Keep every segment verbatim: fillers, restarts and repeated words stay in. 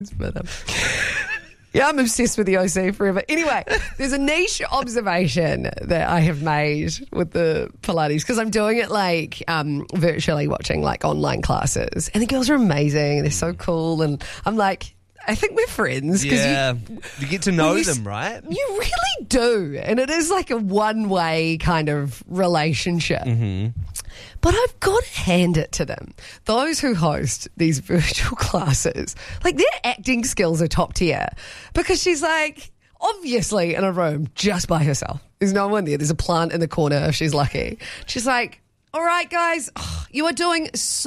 But, um, yeah, I'm obsessed with the O C forever. Anyway, there's a niche observation that I have made with the Pilates because I'm doing it like um, virtually watching like online classes. And the girls are amazing and they're so cool. And I'm like, I think we're friends. Yeah, you, you get to know you, them, right? You really do. And it is like a one-way kind of relationship. Mm-hmm. But I've got to hand it to them. Those who host these virtual classes, like their acting skills are top tier because she's like obviously in a room just by herself. There's no one there. There's a plant in the corner if she's lucky. She's like, all right, guys, oh, you are doing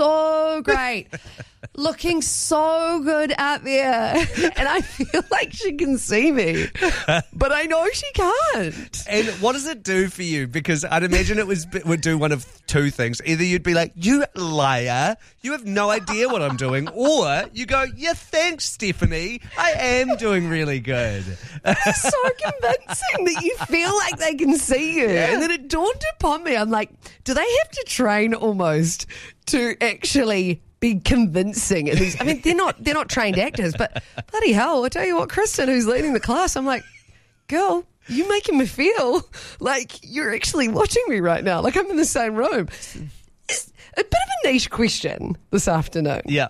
so great. Looking so good out there. And I feel like she can see me, but I know she can't. And what does it do for you? Because I'd imagine it was would do one of two things. Either you'd be like, you liar, you have no idea what I'm doing. Or you go, yeah, thanks, Stephanie. I am doing really good. It's so convincing that you feel like they can see you. Yeah. And then it dawned upon me, I'm like, do they have to train almost to actually be convincing in these? I mean, they're not they're not trained actors, but bloody hell, I tell you what, Kristen, who's leading the class, I'm like, girl, you're making me feel like you're actually watching me right now, like I'm in the same room. It's a bit of a niche question this afternoon. Yeah.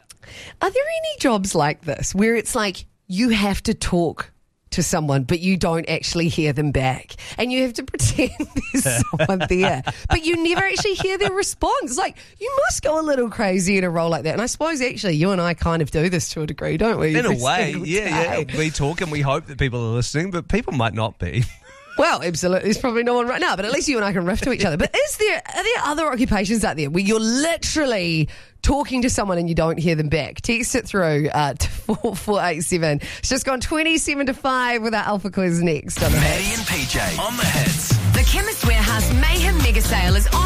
Are there any jobs like this where it's like you have to talk to someone but you don't actually hear them back and you have to pretend there's someone there but you never actually hear their response? Like, you must go a little crazy in a role like that. And I suppose actually you and I kind of do this to a degree, don't we? In a Every way, single yeah, day. yeah. We talk and we hope that people are listening, but people might not be. Well, absolutely. There's probably no one right now, but at least you and I can riff to each other. But is there are there other occupations out there where you're literally talking to someone and you don't hear them back? Text it through uh, to four four eight seven. It's just gone twenty-seven to five with our Alpha Quiz next on the Maddie and P J on the hits. The Chemist Warehouse Mayhem Mega Sale is on